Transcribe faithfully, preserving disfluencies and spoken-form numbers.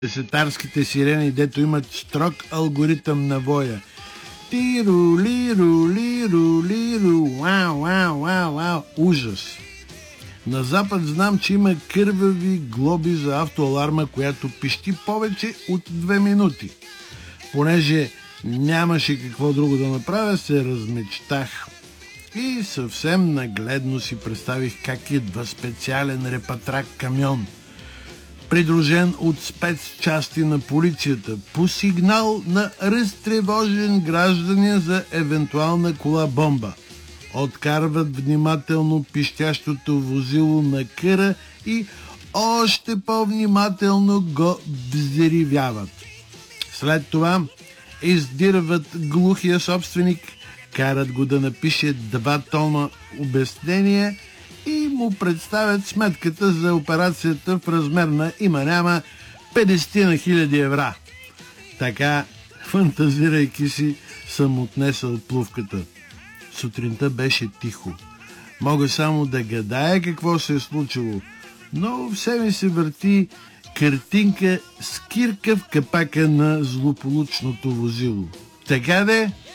Сетарските сирени, дето имат строг алгоритъм на воя. Тиру, лиру, лиру, лиру, вау, вау, вау, вау. Ужас! На Запад знам, че има кървави глоби за автоаларма, която пищи повече от две минути. Понеже нямаше какво друго да направя, се размечтах. И съвсем нагледно си представих как идва специален репатрак камион, придружен от спецчасти на полицията, по сигнал на разтревожен гражданин за евентуална кола-бомба. Откарват внимателно пищящото возило на къра и още по-внимателно го взривяват. След това издирват глухия собственик, карат го да напише два тома обяснение и му представят сметката за операцията в размер на има-няма петдесет на хиляди евра. Така, фантазирайки си, съм отнесъл плувката. Сутринта беше тихо. Мога само да гадая какво се е случило, но все ми се върти картинка с кирка в капака на злополучното возило. Така де?